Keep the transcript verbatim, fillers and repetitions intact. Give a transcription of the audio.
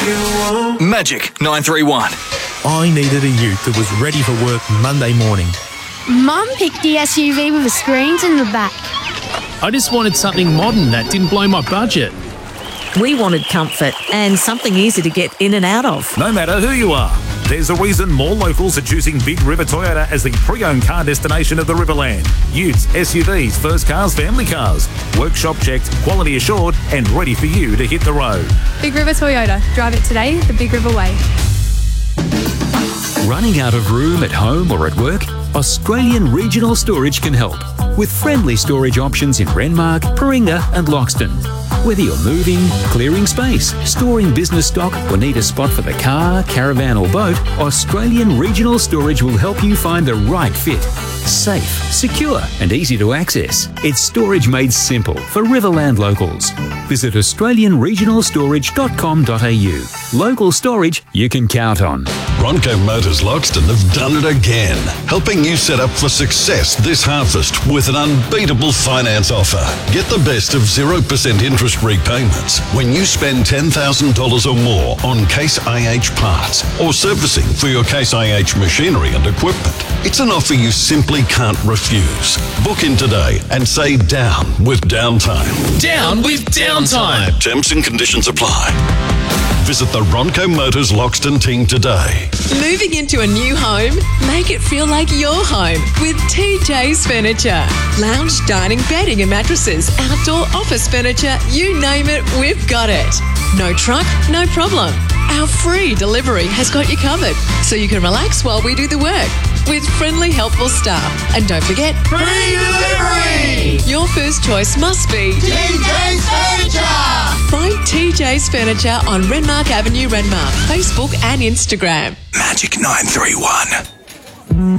Magic nine three one. I needed a ute that was ready for work Monday morning. Mum picked the S U V with the screens in the back. I just wanted something modern that didn't blow my budget. We wanted comfort and something easy to get in and out of. No matter who you are, there's a reason more locals are choosing Big River Toyota as the pre-owned car destination of the Riverland. Utes, S U Vs, first cars, family cars. Workshop checked, quality assured, and ready for you to hit the road. Big River Toyota. Drive it today the Big River way. Running out of room at home or at work? Australian Regional Storage can help with friendly storage options in Renmark, Paringa and Loxton. Whether you're moving, clearing space, storing business stock or need a spot for the car, caravan or boat, Australian Regional Storage will help you find the right fit. Safe, secure and easy to access. It's storage made simple for Riverland locals. Visit australian regional storage dot com dot a u. Local storage you can count on. Bronco Motors Loxton have done it again, helping you set up for success this harvest with an unbeatable finance offer. Get the best of zero percent interest repayments when you spend ten thousand dollars or more on Case I H parts or servicing for your Case I H machinery and equipment. It's an offer you simply can't refuse. Book in today and say down with downtime. Down with downtime. Terms and conditions apply. Visit the Bronco Motors Loxton team today. Moving into a new home? Make it feel like your home with T J's Furniture. Lounge, dining, bedding and mattresses, outdoor office furniture, you name it, we've got it. No truck, no problem. Our free delivery has got you covered, so you can relax while we do the work with friendly, helpful staff. And don't forget, free delivery! Your first choice must be T J's Furniture! Find T J's Furniture on Renmark Avenue, Renmark, Facebook and Instagram. Magic nine three one.